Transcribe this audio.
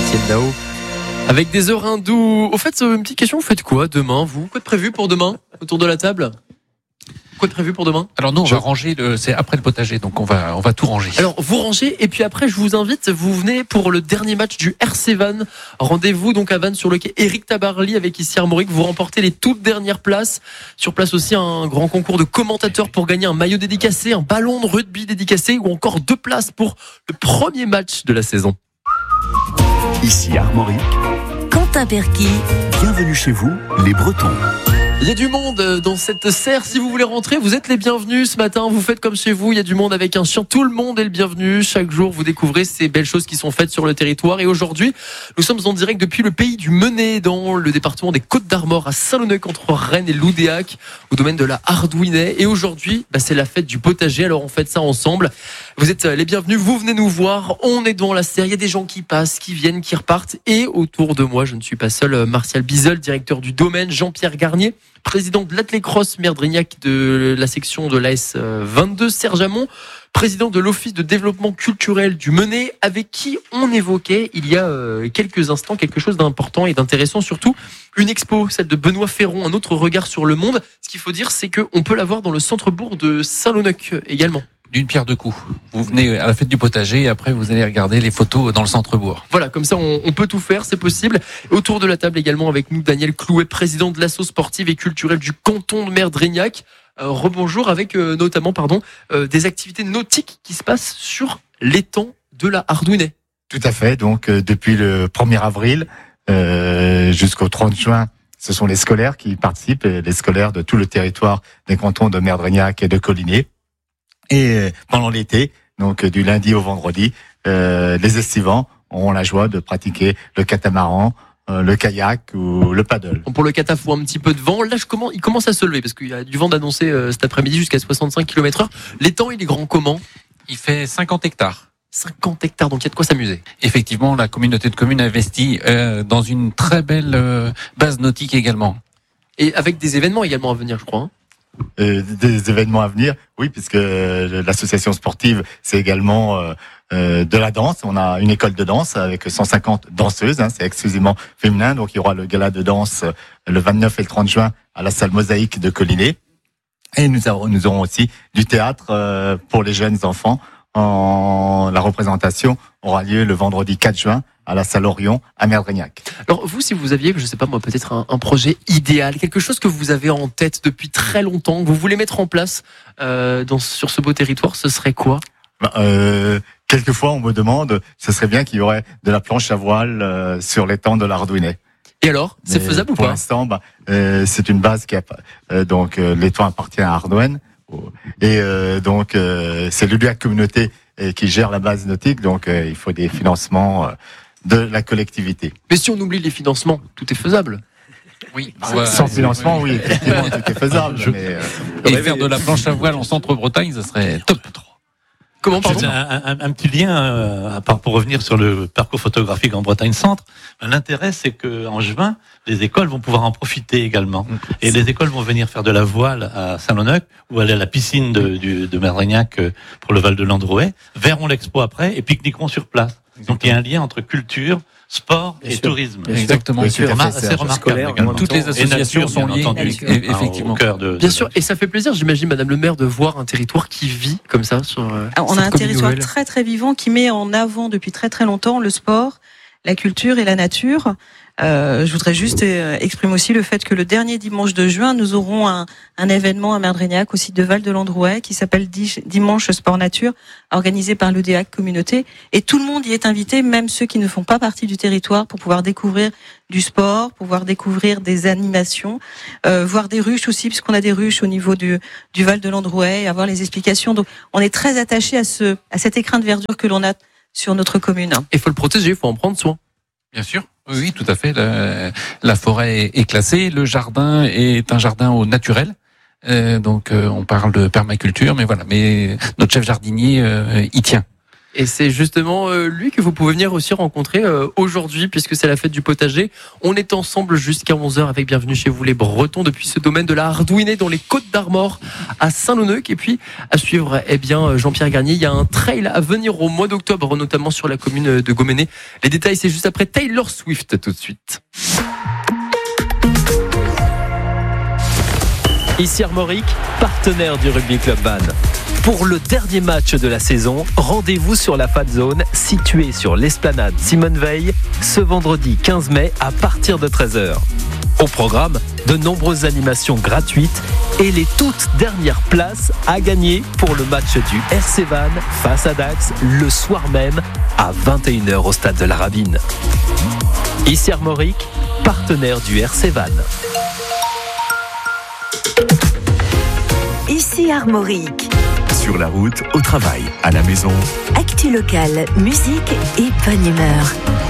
Étienne Dao. Avec des heures hindous. Au fait, une petite question, vous faites quoi demain, vous? Quoi de prévu pour demain, autour de la table? Quoi de prévu pour demain? Alors nous, on va ranger, c'est après le potager, donc on va tout ranger. Alors, vous rangez, et puis après, je vous invite, vous venez pour le dernier match du RC Vannes. Rendez-vous donc à Vannes sur le quai Éric Tabarly avec ici Armorique. Vous remportez les toutes dernières places. Sur place aussi, un grand concours de commentateurs pour gagner un maillot dédicacé, un ballon de rugby dédicacé, ou encore 2 places pour le premier match de la saison. Ici Armorique. Quentin Perky. Bienvenue chez vous, les Bretons. Il y a du monde dans cette serre. Si vous voulez rentrer, vous êtes les bienvenus ce matin. Vous faites comme chez vous. Il y a du monde avec un chien. Tout le monde est le bienvenu. Chaque jour, vous découvrez ces belles choses qui sont faites sur le territoire. Et aujourd'hui, nous sommes en direct depuis le pays du Menet, dans le département des Côtes-d'Armor, à Saint-Launeuc, entre Rennes et Loudéac, au domaine de la Hardouinet. Et aujourd'hui, c'est la fête du potager. Alors, on fête ça ensemble. Vous êtes les bienvenus. Vous venez nous voir. On est dans la serre. Il y a des gens qui passent, qui viennent, qui repartent. Et autour de moi, je ne suis pas seul. Martial Bizel, directeur du domaine. Jean-Pierre Garnier, président de l'Atlécross Merdrignac de la section de l'AS 22, Serge Hamon, président de l'Office de développement culturel du Menet, avec qui on évoquait il y a quelques instants quelque chose d'important et d'intéressant, surtout une expo, celle de Benoît Ferron, un autre regard sur le monde. Ce qu'il faut dire, c'est qu'on peut la voir dans le centre-bourg de Saint-Launeuc également. D'une pierre deux coups. Vous venez à la fête du potager et après vous allez regarder les photos dans le centre-bourg. Voilà, comme ça on peut tout faire, c'est possible. Autour de la table également avec nous Daniel Clouet, président de l'asso sportive et culturelle du canton de Merdrignac. Rebonjour, avec notamment des activités nautiques qui se passent sur l'étang de la Hardouinet. Tout à fait, donc depuis le 1er avril jusqu'au 30 juin, ce sont les scolaires qui participent, les scolaires de tout le territoire des cantons de Merdrignac et de Colligné. Et pendant l'été, donc du lundi au vendredi, les estivants auront la joie de pratiquer le catamaran, le kayak ou le paddle. Pour le kata, il faut un petit peu de vent. Là, il commence à se lever parce qu'il y a du vent d'annoncer cet après-midi jusqu'à 65 km/h. L'étang, il est grand comment? Il fait 50 hectares. 50 hectares, donc il y a de quoi s'amuser. Effectivement, la communauté de communes investit dans une très belle base nautique également. Et avec des événements également à venir, je crois. Des événements à venir, oui, puisque l'association sportive, c'est également de la danse. On a une école de danse avec 150 danseuses, c'est exclusivement féminin. Donc il y aura le gala de danse le 29 et le 30 juin à la salle Mosaïque de Colligné. Et nous aurons aussi du théâtre pour les jeunes enfants. La représentation aura lieu le vendredi 4 juin à la salle Orion à Merdrignac. Alors vous, si vous aviez, je sais pas moi, peut-être un projet idéal, quelque chose que vous avez en tête depuis très longtemps, que vous voulez mettre en place sur ce beau territoire, ce serait quoi? Quelquefois, on me demande, ce serait bien qu'il y aurait de la planche à voile sur l'étang de la Hardouinet. Et alors, c'est faisable ou pas? Pour l'instant, c'est une base donc l'étang appartient à Ardouin. Et donc c'est l'UDA communauté qui gère la base nautique, donc il faut des financements de la collectivité. Mais si on oublie les financements, tout est faisable. Oui. Sans financement, oui, effectivement, tout est faisable. Et faire de la planche à voile en centre-Bretagne, ça serait top. Comment, pardon? Un petit lien, pour revenir sur le parcours photographique en Bretagne Centre. L'intérêt, c'est que en juin, les écoles vont pouvoir en profiter également. Et les écoles vont venir faire de la voile à Saint-Launeuc ou aller à la piscine de Merdrignac pour le Val de Landrouet, verront l'expo après et pique-niqueront sur place. Donc il y a un lien entre culture, sport et tourisme. Exactement. Oui, C'est remarquable. Toutes les associations sont liées, effectivement. Au cœur de Bien sûr, et ça fait plaisir, j'imagine, Madame le maire, de voir un territoire qui vit comme ça sur. On a un territoire très très vivant qui met en avant depuis très très longtemps le sport, la culture et la nature. Je voudrais juste exprimer aussi le fait que le dernier dimanche de juin, nous aurons un événement à Merdrignac, au site de Val de Landrouet, qui s'appelle Dimanche Sport Nature, organisé par l'UDAC Communauté. Et tout le monde y est invité, même ceux qui ne font pas partie du territoire, pour pouvoir découvrir du sport, pouvoir découvrir des animations, voir des ruches aussi, puisqu'on a des ruches au niveau du Val de Landrouet, et avoir les explications. Donc, on est très attaché à cet écrin de verdure que l'on a sur notre commune. Il faut le protéger, il faut en prendre soin. Bien sûr. Oui, tout à fait. La forêt est classée. Le jardin est un jardin au naturel. Donc, on parle de permaculture, mais voilà. Mais notre chef jardinier y tient. Et c'est justement lui que vous pouvez venir aussi rencontrer aujourd'hui, puisque c'est la fête du potager. On est ensemble jusqu'à 11h avec Bienvenue chez vous les Bretons, depuis ce domaine de la Hardouinée dans les Côtes d'Armor à Saint-Launeuc. Et puis à suivre, Jean-Pierre Garnier, il y a un trail à venir au mois d'octobre, notamment sur la commune de Goméné. Les détails, c'est juste après Taylor Swift tout de suite. Ici Armorique, partenaire du Rugby Club Vannes. Pour le dernier match de la saison, rendez-vous sur la Fan Zone située sur l'esplanade Simone Veil ce vendredi 15 mai à partir de 13h. Au programme, de nombreuses animations gratuites et les toutes dernières places à gagner pour le match du RC Vannes face à Dax le soir même à 21h au stade de la Rabine. Ici Armorique, partenaire du RC Vannes. Ici Armorique. Sur la route, au travail, à la maison. Actu locale, musique et bonne humeur.